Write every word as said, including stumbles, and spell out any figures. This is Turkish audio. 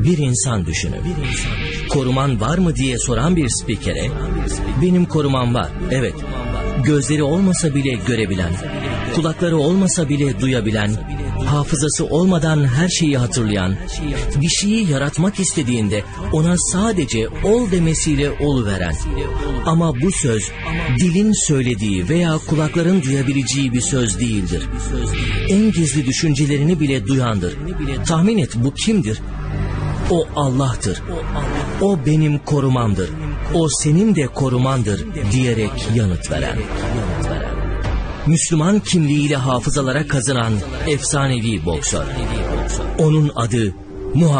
Bir insan düşünün. Koruman var mı diye soran bir spikere, benim korumam var, evet. Gözleri olmasa bile görebilen, kulakları olmasa bile duyabilen, hafızası olmadan her şeyi hatırlayan, bir şeyi yaratmak istediğinde ona sadece ol demesiyle oluveren. Ama bu söz dilin söylediği veya kulakların duyabileceği bir söz değildir. En gizli düşüncelerini bile duyandır. Tahmin et, bu kimdir? O Allah'tır. O benim korumamdır. O senin de korumandır diyerek yanıt veren. Müslüman kimliğiyle hafızalara kazınan efsanevi boksör. Onun adı Muhammed